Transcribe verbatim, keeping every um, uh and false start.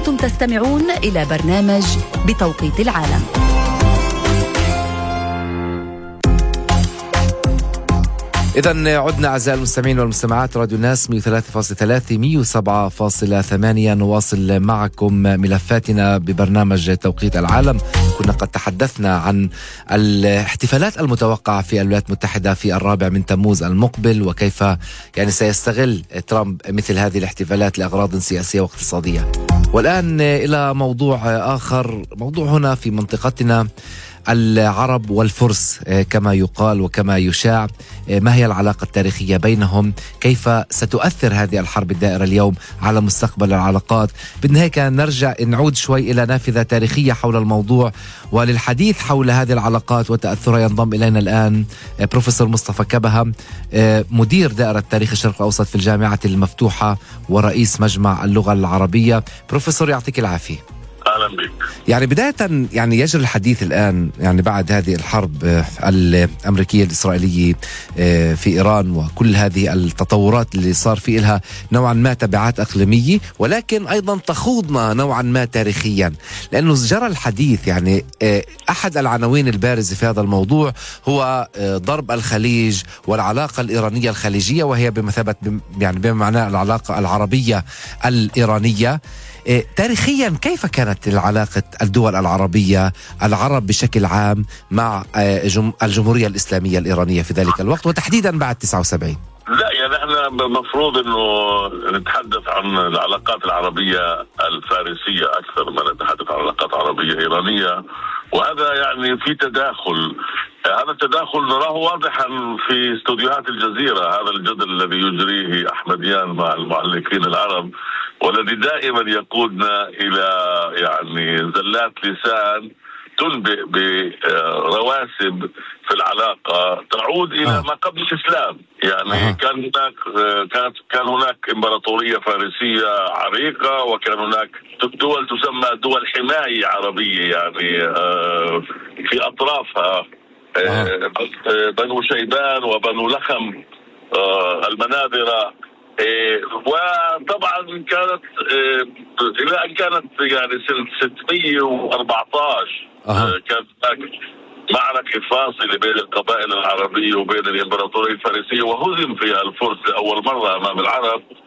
أنتم تستمعون إلى برنامج بتوقيت العالم. إذن عدنا أعزائي المستمعين والمستمعات، راديو الناس مئة وثلاثة فاصلة ثلاثة مئة وسبعة فاصلة ثمانية. نواصل معكم ملفاتنا ببرنامج توقيت العالم. كنا قد تحدثنا عن الاحتفالات المتوقعة في الولايات المتحدة في الرابع من تموز المقبل، وكيف يعني سيستغل ترامب مثل هذه الاحتفالات لأغراض سياسية واقتصادية. والآن إلى موضوع آخر، موضوع هنا في منطقتنا، العرب والفرس كما يقال وكما يشاع. ما هي العلاقة التاريخية بينهم؟ كيف ستؤثر هذه الحرب الدائرة اليوم على مستقبل العلاقات؟ بدنا هيك نرجع نعود شوي إلى نافذة تاريخية حول الموضوع، وللحديث حول هذه العلاقات وتأثرها ينضم إلينا الآن بروفيسور مصطفى كبهة، مدير دائرة تاريخ الشرق الأوسط في الجامعة المفتوحة ورئيس مجمع اللغة العربية. بروفيسور يعطيك العافية. أهلا بك. يعني بداية يعني يجري الحديث الآن يعني بعد هذه الحرب الأمريكية الإسرائيلية في إيران وكل هذه التطورات اللي صار في لها نوعا ما تبعات إقليمية، ولكن أيضا تخوضنا نوعا ما تاريخيا، لأنه جرى الحديث يعني أحد العناوين البارزة في هذا الموضوع هو ضرب الخليج والعلاقة الإيرانية الخليجية، وهي بمثابة يعني بمعنى العلاقة العربية الإيرانية. تاريخيا كيف كانت العلاقة الدول العربية، العرب بشكل عام، مع الجمهورية الإسلامية الإيرانية في ذلك الوقت وتحديدا بعد تسعة وسبعين؟ لا يعني احنا مفروض انه نتحدث عن العلاقات العربية الفارسية اكثر ما نتحدث عن علاقات عربية ايرانية، وهذا يعني في تداخل. هذا التداخل نراه واضحا في استوديوهات الجزيرة، هذا الجدل الذي يجريه أحمديان مع المعلقين العرب، والذي دائما يقودنا إلى يعني زلات لسان تنبئ برواسب في العلاقة تعود إلى ما قبل الإسلام. يعني كان هناك كانت كان هناك إمبراطورية فارسية عريقة، وكان هناك دول تسمى دول حماية عربية يعني في أطرافها بنو شيبان وبنو لخم المناذرة، وطبعا كانت إلى أن كانت يعني سنة ستمئة وأربعة عشر كانت معركة فاصلة بين القبائل العربية وبين الإمبراطورية الفارسية، وهزم فيها الفرس لأول مرة أمام العرب،